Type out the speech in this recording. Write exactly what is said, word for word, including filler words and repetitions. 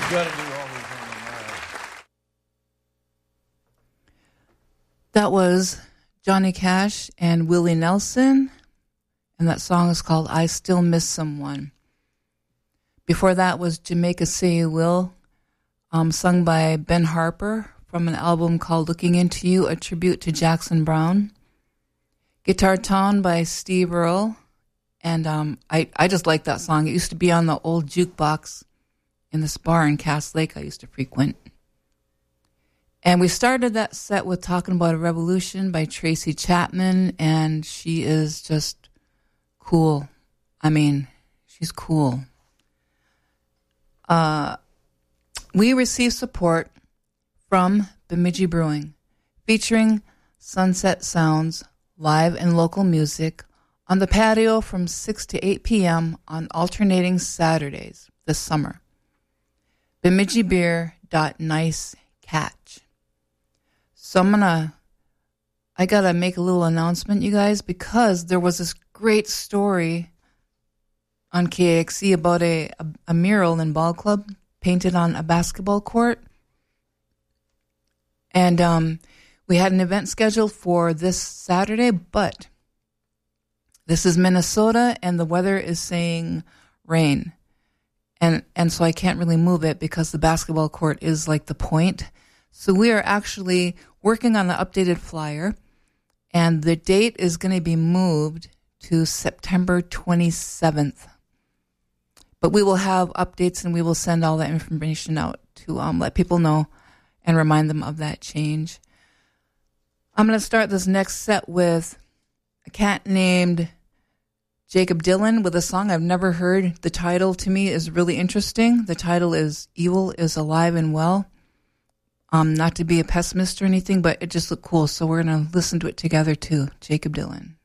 Gotta do all these on the mic. That was Johnny Cash and Willie Nelson, and that song is called I Still Miss Someone. Before that was Jamaica Say You Will, um, sung by Ben Harper from an album called Looking Into You, a tribute to Jackson Browne. Guitar Tone by Steve Earle, and um, I, I just like that song. It used to be on the old jukebox in this bar in Cass Lake I used to frequent. And we started that set with Talking About a Revolution by Tracy Chapman, and she is just cool. I mean, she's cool. Uh, we received support from Bemidji Brewing, featuring Sunset Sounds, live and local music, on the patio from six to eight p.m. on alternating Saturdays this summer. Bemidji Beer dot nice catch. So I'm gonna, I gotta make a little announcement, you guys, because there was this great story on K X E about a, a, a mural in Ball Club painted on a basketball court. And um, we had an event scheduled for this Saturday, but this is Minnesota and the weather is saying rain. And and so I can't really move it because the basketball court is like the point. So we are actually working on the updated flyer, and the date is going to be moved to September twenty-seventh. But we will have updates, and we will send all that information out to um, let people know and remind them of that change. I'm going to start this next set with a cat named Jacob Dylan with a song I've never heard. The title to me is really interesting. The title is Evil is Alive and Well. Um, not to be a pessimist or anything, but it just looked cool. So we're going to listen to it together too. Jacob Dylan.